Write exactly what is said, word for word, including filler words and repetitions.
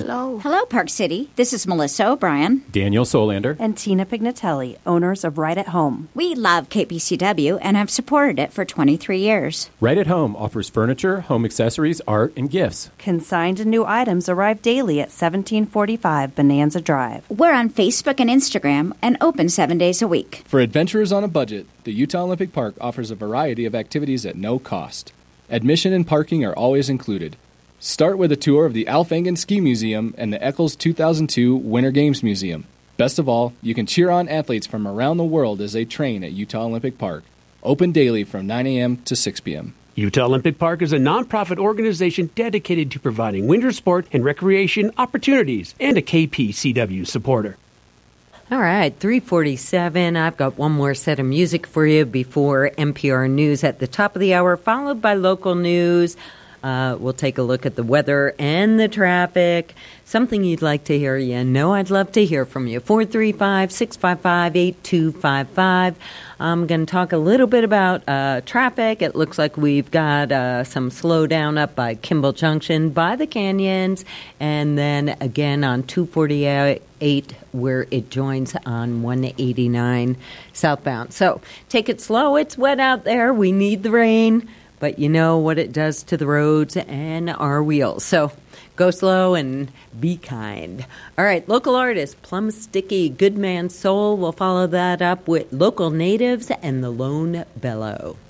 Hello. Hello, Park City. This is Melissa O'Brien. Daniel Solander. And Tina Pignatelli, owners of Right at Home. We love K P C W and have supported it for twenty-three years. Right at Home offers furniture, home accessories, art, and gifts. Consigned and new items arrive daily at seventeen forty-five Bonanza Drive. We're on Facebook and Instagram and open seven days a week. For adventurers on a budget, the Utah Olympic Park offers a variety of activities at no cost. Admission and parking are always included. Start with a tour of the Alf-Engen Ski Museum and the Eccles two thousand two Winter Games Museum. Best of all, you can cheer on athletes from around the world as they train at Utah Olympic Park. Open daily from nine a.m. to six p.m. Utah Olympic Park is a nonprofit organization dedicated to providing winter sport and recreation opportunities and a K P C W supporter. All right, three forty-seven. I've got one more set of music for you before N P R News at the top of the hour, followed by local news. Uh, we'll take a look at the weather and the traffic. Something you'd like to hear, you know I'd love to hear from you. four three five, six five five, eight two five five. I'm going to talk a little bit about uh, traffic. It looks like we've got uh, some slowdown up by Kimball Junction, by the canyons, and then again on two forty-eight where it joins on one eighty-nine southbound. So take it slow. It's wet out there. We need the rain. But you know what it does to the roads and our wheels. So go slow and be kind. All right, local artist Plum Sticky, Good Man Soul. We'll follow that up with Local Natives and the Lone Bellow.